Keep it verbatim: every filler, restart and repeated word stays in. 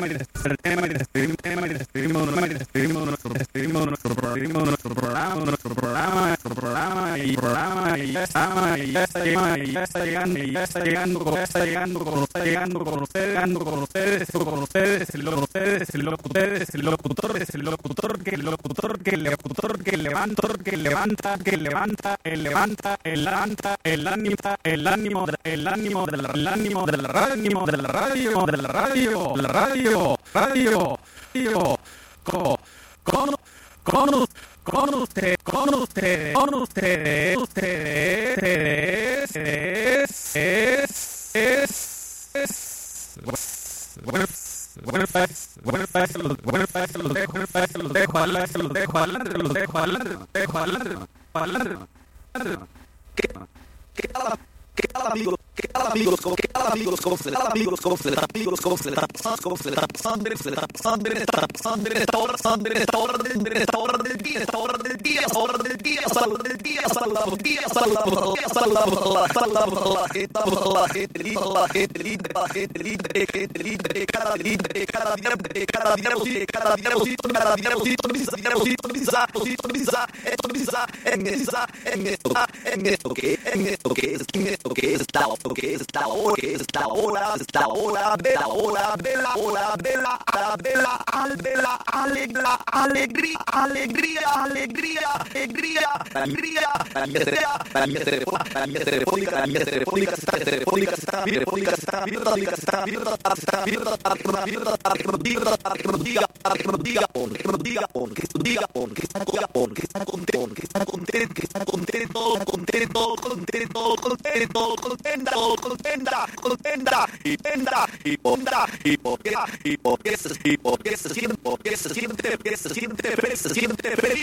el tema y despedimos tema y despedimos tema y despedimos nuestro despedimos nuestro programa nuestro programa nuestro programa nuestro programa y programa y ya está y ya está llegando y ya está llegando y ya está llegando ya está llegando con está llegando con ustedes llegando con ustedes con ustedes el ustedes el locutor el locutor el locutor que el locutor que el locutor que levanta que levanta que levanta el levanta el levanta el ánimo el ánimo el ánimo del ánimo del ánimo del radio del radio del radio radio radio con con con con usted con usted con ustedes ustedes es es es es buenas buenas tardes buenas tardes buenas tardes los dejo buenas tardes los dejo hablar se los dejo hablar los dejo hablar dejo hablar hablar ¿Qué, qué tal, qué tal amigos? ¿Qué tal amigos? ¿Cómo qué tal amigos? ¿Cómo se le da amigos? ¿Cómo se le da amigos? ¿Cómo se le da pasando? ¿Cómo se le da pasando? ¿Cómo se le da pasando? ¿En esta pasando? ¿En esta hora? ¿Pasando? ¿En esta hora? ¿En esta hora del día? ¿Esta hora del día? ¿Esta hora del día? ¿Salud del día? Saludamos día, saludamos a la saludamos a la saludamos a la gente, a la gente linda, a la gente linda, a la gente linda, gente linda, cara linda, cara linda, cara linda, cara linda, cara linda, misa, misa, misa, misa, esto misa, en esa, en esto, en esto que, en esto que es, en esto que es la que es la hora, que es la hora, es la hora de la hora de la hora de la de la de la alegría, alegría, alegría, alegría, alegría, alegría, alegría, para mí es telefónica, para mí es telefónica, para mí es telefónica, está telefónica, está telefónica, está abierta, está abierta, está abierta, para que nos abierta, para que nos diga, para que nos diga, para que nos diga, pon, que nos diga, pon, que nos diga, pon, que está pon, que está contento, que está contento, que está contento, contento, contento, contento, contenta, contenta, contenta, y tendrá, y pondrá, y porque, y porque se, y porque se siente, porque se siente, porque se siente, porque se siente feliz.